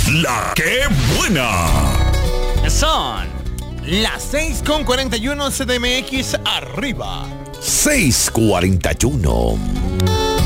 La que buena. Son las 6:41 CDMX arriba. 6:41.